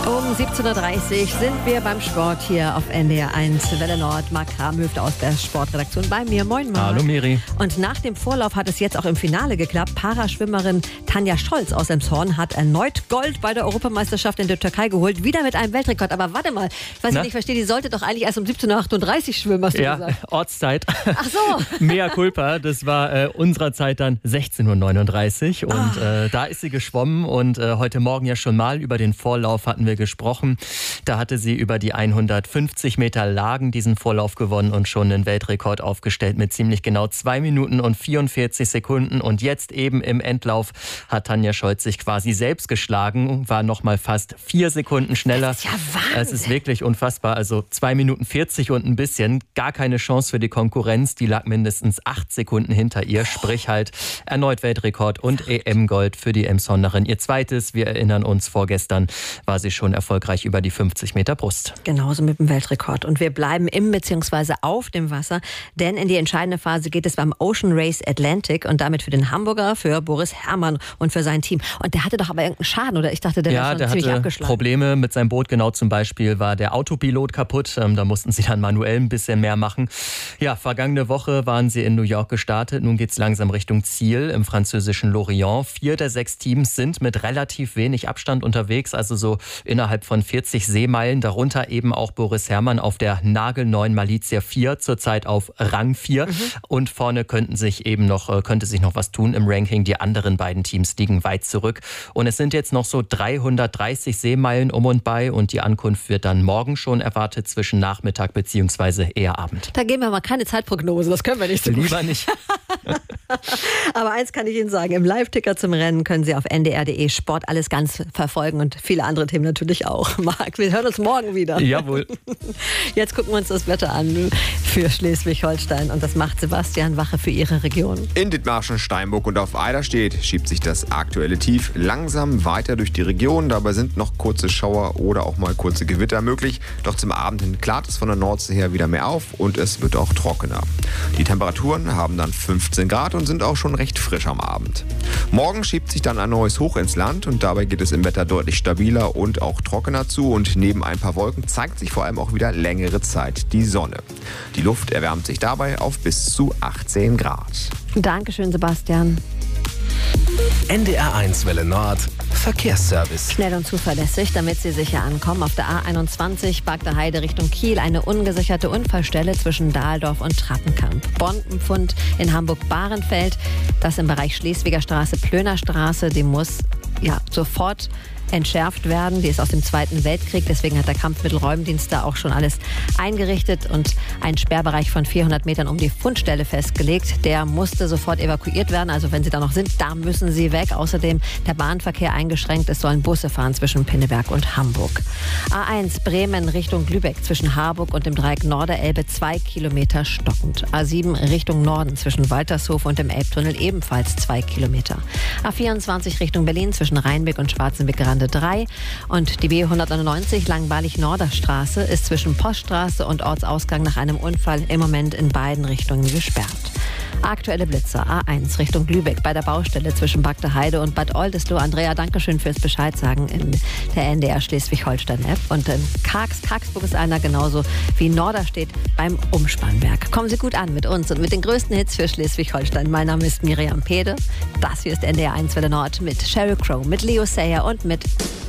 Um 17.30 Uhr sind wir beim Sport hier auf NDR 1 Welle Nord. Marc Kramhöfte aus der Sportredaktion bei mir. Moin, Marc. Hallo, Miri. Und nach dem Vorlauf hat es jetzt auch im Finale geklappt. Paraschwimmerin Tanja Scholz aus Elmshorn hat erneut Gold bei der Europameisterschaft in der Türkei geholt. Wieder mit einem Weltrekord. Aber warte mal, ich weiß nicht, ich verstehe, die sollte doch eigentlich erst um 17.38 Uhr schwimmen, hast du gesagt. Ja, Ortszeit. Ach so. Mea culpa. Das war unserer Zeit dann 16.39 Uhr. Und da ist sie geschwommen. Und heute Morgen ja schon mal über den Vorlauf hatten wir gesprochen. Da hatte sie über die 150 Meter Lagen diesen Vorlauf gewonnen und schon einen Weltrekord aufgestellt mit ziemlich genau 2 Minuten und 44 Sekunden. Und jetzt eben im Endlauf hat Tanja Scholz sich quasi selbst geschlagen, war noch mal fast 4 Sekunden schneller. Das ist ja Wahnsinn. Es ist wirklich unfassbar. Also 2 Minuten 40 und ein bisschen. Gar keine Chance für die Konkurrenz. Die lag mindestens 8 Sekunden hinter ihr. Sprich halt erneut Weltrekord und EM-Gold für die Emshornerin. Ihr zweites, wir erinnern uns, vorgestern war sie schon erfolgreich über die 50 Meter Brust. Genauso mit dem Weltrekord. Und wir bleiben im bzw. auf dem Wasser, denn in die entscheidende Phase geht es beim Ocean Race Atlantic und damit für den Hamburger, für Boris Herrmann und für sein Team. Und der hatte doch aber irgendeinen Schaden, oder? Ich dachte, der wäre schon ziemlich abgeschlagen. Ja, der hatte Probleme mit seinem Boot. Genau, zum Beispiel war der Autopilot kaputt. Da mussten sie dann manuell ein bisschen mehr machen. Ja, vergangene Woche waren sie in New York gestartet. Nun geht es langsam Richtung Ziel im französischen Lorient. 4 der 6 Teams sind mit relativ wenig Abstand unterwegs, also so innerhalb von 40 Seemeilen, darunter eben auch Boris Herrmann auf der nagelneuen Malizia 4, zurzeit auf Rang 4. Und vorne könnte sich noch was tun im Ranking. Die anderen beiden Teams liegen weit zurück. Und es sind jetzt noch so 330 Seemeilen um und bei und die Ankunft wird dann morgen schon erwartet, zwischen Nachmittag bzw. eher Abend. Da geben wir mal keine Zeitprognose, das können wir nicht so gut. Lieber nicht. Aber eins kann ich Ihnen sagen, im Live-Ticker zum Rennen können Sie auf ndr.de Sport alles ganz verfolgen und viele andere Themen natürlich auch. Marc, wir hören uns morgen wieder. Jawohl. Jetzt gucken wir uns das Wetter an für Schleswig-Holstein und das macht Sebastian Wache für Ihre Region. In Dithmarschen, Steinburg und auf Eiderstedt schiebt sich das aktuelle Tief langsam weiter durch die Region. Dabei sind noch kurze Schauer oder auch mal kurze Gewitter möglich. Doch zum Abend hin klart es von der Nordsee her wieder mehr auf und es wird auch trockener. Die Temperaturen haben dann 15 Grad und sind auch schon recht frisch am Abend. Morgen schiebt sich dann ein neues Hoch ins Land und dabei geht es im Wetter deutlich stabiler und auch trockener zu. Und neben ein paar Wolken zeigt sich vor allem auch wieder längere Zeit die Sonne. Die Luft erwärmt sich dabei auf bis zu 18 Grad. Dankeschön, Sebastian. NDR 1 Welle Nord Verkehrsservice. Schnell und zuverlässig, damit Sie sicher ankommen. Auf der A21 Bagda Heide Richtung Kiel eine ungesicherte Unfallstelle zwischen Dahldorf und Trappenkamp. Bombenfund in Hamburg-Bahrenfeld, das im Bereich Schleswiger Straße, Plöner Straße, die muss sofort entschärft werden. Die ist aus dem Zweiten Weltkrieg, deswegen hat der Kampfmittelräumdienst da auch schon alles eingerichtet und einen Sperrbereich von 400 Metern um die Fundstelle festgelegt. Der musste sofort evakuiert werden, also wenn Sie da noch sind, da müssen Sie weg. Außerdem der Bahnverkehr eingeschränkt, es sollen Busse fahren zwischen Pinneberg und Hamburg. A1 Bremen Richtung Lübeck zwischen Harburg und dem Dreieck Norderelbe 2 Kilometer stockend. A7 Richtung Norden zwischen Waltershof und dem Elbtunnel ebenfalls 2 Kilometer. A24 Richtung Berlin zwischen Rheinbeck und Schwarzenbeck-Rande 3 und die B199 Langweilig-Norderstraße ist zwischen Poststraße und Ortsausgang nach einem Unfall im Moment in beiden Richtungen gesperrt. Aktuelle Blitze A1 Richtung Lübeck bei der Baustelle zwischen Bagda Heide und Bad Oldesloe. Andrea, dankeschön fürs Bescheidsagen in der NDR Schleswig-Holstein-App. Und in Karlsburg ist einer genauso wie Norderstedt beim Umspannwerk. Kommen Sie gut an mit uns und mit den größten Hits für Schleswig-Holstein. Mein Name ist Miriam Pede. Das hier ist NDR 1 Welle Nord mit Sheryl Crow, mit Leo Sayer und mit